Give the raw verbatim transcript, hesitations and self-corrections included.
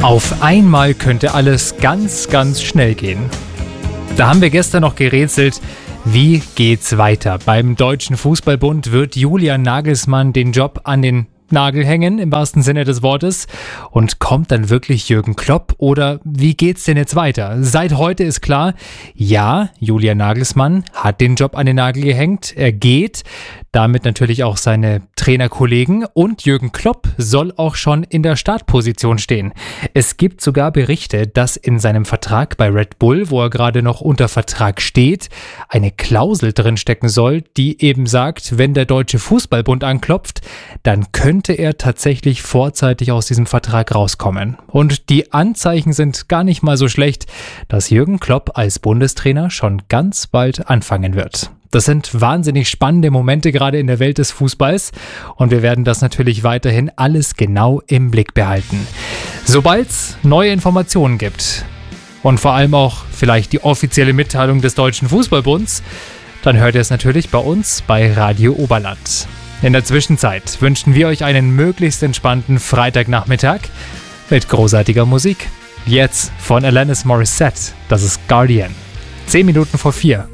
Auf einmal könnte alles ganz, ganz schnell gehen. Da haben wir gestern noch gerätselt, wie geht's weiter? Beim Deutschen Fußballbund wird Julian Nagelsmann den Job an den Nagel hängen, im wahrsten Sinne des Wortes. Und kommt dann wirklich Jürgen Klopp? Oder wie geht's denn jetzt weiter? Seit heute ist klar, ja, Julian Nagelsmann hat den Job an den Nagel gehängt. Er geht. Damit natürlich auch seine Trainerkollegen, und Jürgen Klopp soll auch schon in der Startposition stehen. Es gibt sogar Berichte, dass in seinem Vertrag bei Red Bull, wo er gerade noch unter Vertrag steht, eine Klausel drinstecken soll, die eben sagt, wenn der Deutsche Fußballbund anklopft, dann könnte er tatsächlich vorzeitig aus diesem Vertrag rauskommen. Und die Anzeichen sind gar nicht mal so schlecht, dass Jürgen Klopp als Bundestrainer schon ganz bald anfangen wird. Das sind wahnsinnig spannende Momente gerade in der Welt des Fußballs, und wir werden das natürlich weiterhin alles genau im Blick behalten. Sobald es neue Informationen gibt und vor allem auch vielleicht die offizielle Mitteilung des Deutschen Fußballbunds, dann hört ihr es natürlich bei uns bei Radio Oberland. In der Zwischenzeit wünschen wir euch einen möglichst entspannten Freitagnachmittag mit großartiger Musik. Jetzt von Alanis Morissette, das ist Guardian. Zehn Minuten vor vier.